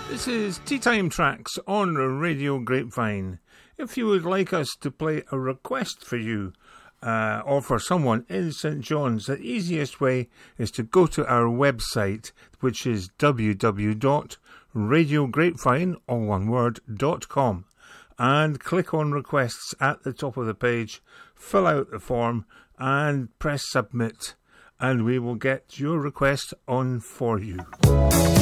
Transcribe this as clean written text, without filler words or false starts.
This is Tea Time Tracks on Radio Grapevine. If you would like us to play a request for you or for someone in St John's, the easiest way is to go to our website, which is www.radiograpevine, all one word, .com, and click on requests at the top of the page, fill out the form and press submit, and we will get your request on for you.